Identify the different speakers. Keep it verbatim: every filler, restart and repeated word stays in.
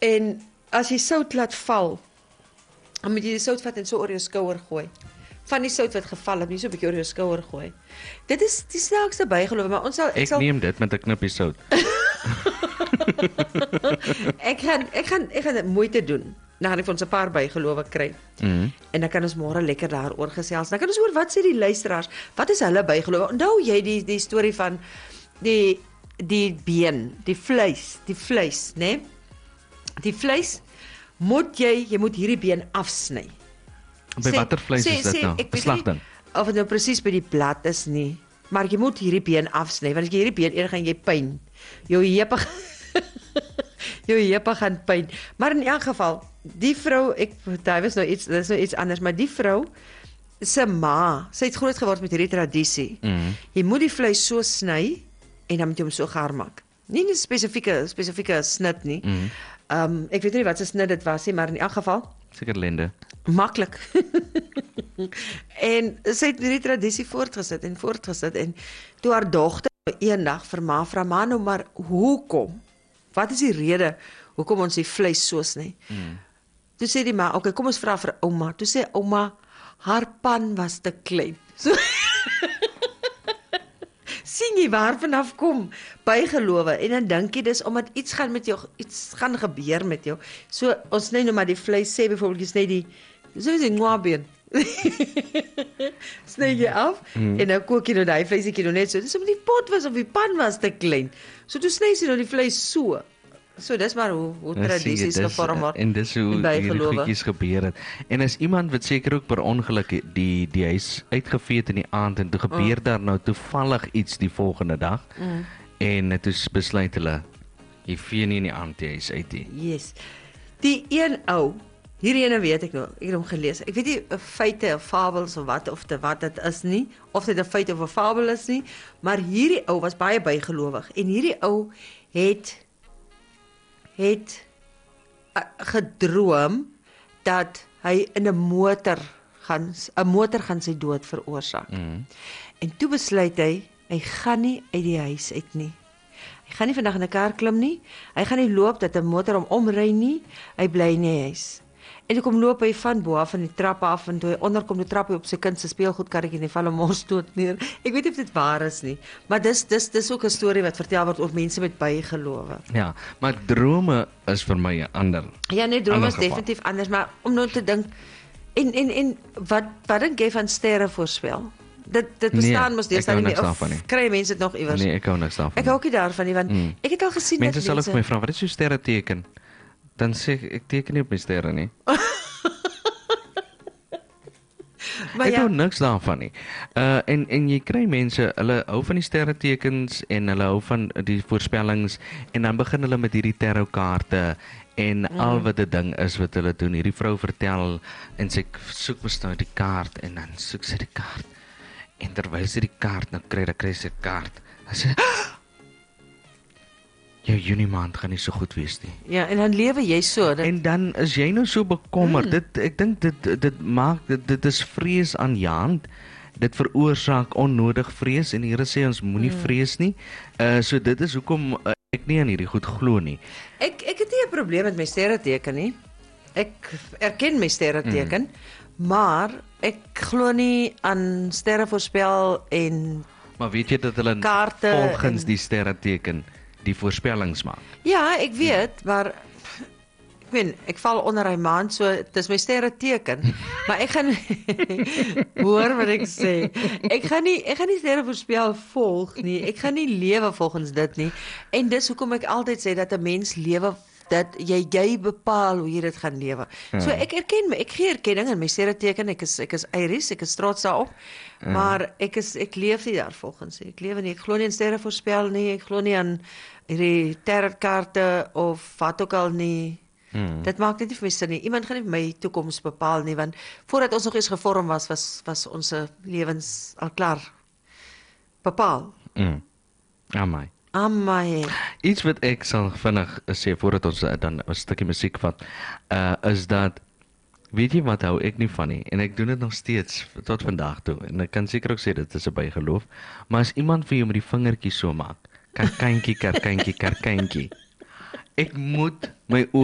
Speaker 1: En as jy sout laat val, dan moet jy die sout vat en so oor jou skouer gooi. Van die sout wat geval het, nie so 'n bietjie oor jou skouer gooi. Dit is die snaakste bygeloof, maar ons sal
Speaker 2: Ek
Speaker 1: sal
Speaker 2: neem dit met 'n knippie sout.
Speaker 1: ek gaan ek gaan ek gaan dit moeite doen. Dan gaan ek vir ons 'n paar bygelowe kry.
Speaker 2: Mhm.
Speaker 1: En dan kan ons môre lekker daaroor gesels. Dan kan ons hoor wat sê die luisteraars. Wat is hulle bygelowe? Onthou jy die die storie van die die been, die vleis, die vleis, né? Nee? Die vleis moet jy jy moet hierdie been afsny.
Speaker 2: By watter vleis is dit nou? Beslagting.
Speaker 1: Of dit nou presies by die blad is nie, maar jy moet hierdie been afsny want as jy hierdie been eers gaan jy pyn. Jou heupe jou heupe gaan pyn. Maar in elk geval, die vrou, ek dit was nou iets, dit is nou iets anders, maar die vrou se ma, sy het groot geword met hierdie tradisie.
Speaker 2: Mhm.
Speaker 1: Jy moet die vleis so sny en dan moet jy hom so gaar maak. Nie 'n spesifieke spesifieke snit nie.
Speaker 2: Mhm.
Speaker 1: Um, ek weet nie wat se snit dit was nie, maar in elk geval
Speaker 2: Seker lende.
Speaker 1: maklik. En sy het hierdie tradisie voortgesit en voortgesit en toe haar dogter eendag vir ma vra, "Ma nou maar hoekom? Wat is die rede hoekom ons die vleis so sny?"
Speaker 2: Mm.
Speaker 1: Toe sê die ma, "Oké, kom ons vra vir ouma." Toe sê ouma, "Haar pan was te klein." So sien jy waar vanaf kom bygelowe en dan dink jy dis omdat iets gaan met jou iets gaan gebeur met jou. So ons sny nou maar die vleis, sê byvoorbeeld jy sny die so is 'n ngwabeen. Sny jy af mm. en dan kook jy nou daai vleisetjie nou net so. Dis omdat die pot was of die pan was te klein. So toe sny jy nou die vleis so. So dis maar hoe hoe tradisies gevorm word.
Speaker 2: En dis hoe hierdie goedjies gebeur het. En as iemand wat seker ook per ongeluk die die huis uitgevee het in die aand en toe gebeur mm. daar nou toevallig iets die volgende dag mm. en toe besluit hulle jy vee nie in die aand die huis uit nie.
Speaker 1: Yes. Die een ou, hierdie ene weet ek nou, ek het hom gelees. Ek weet nie of feite of fabels of wat of te wat dit is nie, of dit 'n feit of 'n fabel is nie, maar hierdie ou was baie bygelowig en hierdie ou het het uh, gedroom dat hy in 'n motor gaan 'n motor gaan sy dood veroorsaak. Mm. En toe besluit hy, hy gaan nie uit die huis uit nie. Hy gaan nie vandag in 'n kar klim nie. Hy gaan nie loop dat 'n motor hom omry nie. Hy bly in die huis. En toe kom loop hy van bo af van die trap af en toe hy onderkom die trap op sy kind se speelgoedkarretjie en hy val hom mos dood neer. Ek weet nie of dit waar is nie, maar dis dis dis ook 'n storie wat vertel word oor mense met bygelowe.
Speaker 2: Ja, maar drome is vir my 'n ander.
Speaker 1: Ja, nee, drome
Speaker 2: ander
Speaker 1: is definitief anders, maar om nou te dink en en en wat wat dink jy van sterre voorspel? Dit dit bestaan
Speaker 2: nee,
Speaker 1: mos deesdae nie
Speaker 2: meer.
Speaker 1: Of kry mense dit nog iewers?
Speaker 2: Nee, ek hou niks daarvan.
Speaker 1: Ek hou ook nie daarvan nie want mm. ek het al gesien
Speaker 2: mense
Speaker 1: dat
Speaker 2: mense sal ook my vra, wat is jou sterre teken? Dan sê ek, ek teken nie op my sterre nie. Maar ek ja. hou niks daarvan nie. Uh en en jy kry mense, hulle hou van die sterretekens en hulle hou van die voorspellings en dan begin hulle met hierdie tarotkaarte en mm. al wat 'n ding is wat hulle doen. Hierdie vrou vertel en sy soek mos nou die kaart en dan soek sy die kaart. En terwyl sy die kaart nou kry, dan kry sy 'n kaart. Dan sê jou Junie maand gaan nie so goed wees nie.
Speaker 1: Ja, en dan lewe jy so.
Speaker 2: Dat... En dan is jy nou so bekommerd. Mm. Dit ek dink dit dit maak dit dit is vrees aan jou hand. Dit veroorsaak onnodig vrees en die Here sê ons moenie mm. vrees nie. Uh so dit is hoekom uh, ek nie aan hierdie goed glo nie.
Speaker 1: Ek ek het nie 'n probleem met my sterreteken nie. Ek erken my sterreteken, mm. maar ek glo nie aan sterrevoorspel en
Speaker 2: maar weet jy dat hulle volgens en... die sterreteken die voorspellings maak.
Speaker 1: Ja, ek weet, maar ek weet, ek val onder hy maand, so dis my sterreteken. Maar ek gaan hoor wat ek sê. Ek gaan nie ek gaan nie sterrevoorspel volg nie. Ek gaan nie lewe volgens dit nie. En dis hoekom ek altyd sê dat 'n mens lewe dat jy jy bepaal hoe jy dit gaan lewe. Ja. So ek erken my, ek gee erkenning in my sterreteken. Ek is ek is Aries, ek is trots daarop. Ja. Maar ek is ek leef nie daar volgens nie. Ek lewe nie, ek glo nie in sterrevoorspel nie. Ek glo nie aan hierdie tarotkaarte of wat ook al nie. Hmm. Dit maak net nie vir my sin nie. Iemand gaan nie my toekoms bepaal nie, want voordat ons nog eens gevorm was, was was ons lewens al klaar bepaal.
Speaker 2: Mm. Amai.
Speaker 1: Amai.
Speaker 2: Iets wat ek sal vinnig sê voordat ons dan 'n stukkie musiek vat, uh, is dat weet jy wat hou ek nie van nie en ek doen dit nog steeds tot vandag toe en ek kan seker ook sê dit is 'n bygeloof, maar as iemand vir jou met die vingertjie so maak, karkantjie, karkantjie, karkantjie. Ek moet my